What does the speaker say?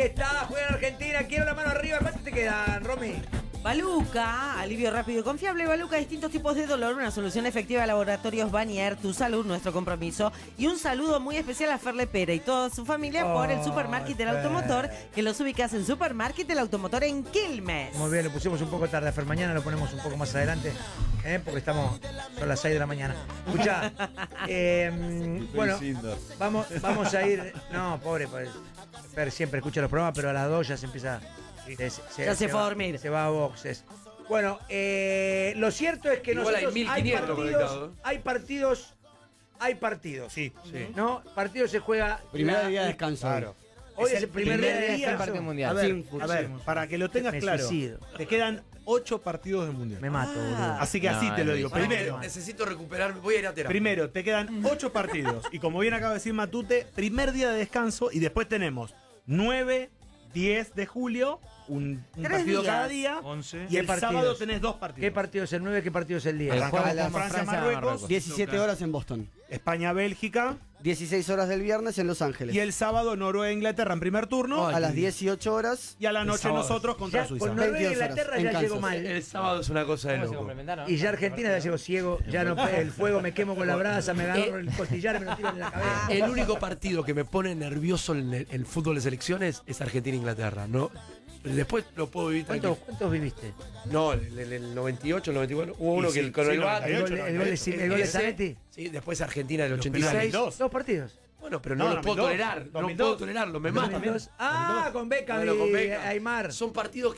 está, juega Argentina, quiero la mano arriba. ¿Cuántos te quedan, Romy? Baluca, alivio rápido y confiable. Baluca, distintos tipos de dolor, una solución efectiva de Laboratorios Vanier, tu salud, nuestro compromiso. Y un saludo muy especial a Ferle Pera y toda su familia por el Supermarket del Automotor, que los ubicas en Supermarket del Automotor en Quilmes. Muy bien, lo pusimos un poco tarde, Fer. Mañana lo ponemos un poco más adelante, porque son las 6 de la mañana. Escuchá, bueno, vamos a ir. No, pobre, Fer siempre escucha los programas, pero a las 2 ya se empieza. Ya se fue a dormir. Se va a boxes. Bueno, lo cierto es que igual nosotros hay partidos. Sí. ¿No? Partido se juega. Primer día de descanso. Claro. Hoy es el primer día de del descanso. partido mundial. A ver, para que lo tengas Me claro, suicido. te quedan 8 partidos del mundial. Me mato, boludo. Así que así te lo digo. Primero, Necesito recuperar, voy a ir a terapia. Primero, te quedan 8 partidos. Y como bien acaba de decir Matute, primer día de descanso. Y después tenemos 9, 10 de julio, un partido días. cada día. 11. Y el ¿Qué partidos? sábado tenés 2 partidos. ¿Qué partido es el 9? ¿Qué partido es el 10? Arrancamos Juega con Francia-Marruecos, 17 horas en Boston. España-Bélgica. 16 horas del viernes en Los Ángeles. Y el sábado Noruega-Inglaterra en primer turno. A las 18 horas. Y a la noche sábado. nosotros contra Ya, Suiza. con Noruega e 22 horas, Inglaterra en ya Kansas. llegó mal. El sábado es una cosa de loco. Y ya Argentina ya llegó ciego. Ya no el fuego, me quemo con la brasa, me agarro el costillar y me lo tiro en la cabeza. El único partido que me pone nervioso en el fútbol de selecciones es Argentina-Inglaterra. ¿No? Después lo puedo vivir tranquilo. ¿Cuántos viviste? No, el 98, el 94. Hubo uno que con el VAR. El gol de Ese, Zanetti. Sí, después Argentina del Los 86. penales, dos. 2 partidos. Bueno, pero No, no lo puedo 2002, tolerar. No 2002. puedo tolerarlo, me mata. 2002. Ah, con Beckham Bueno, con y Beckham. Aymar. Son partidos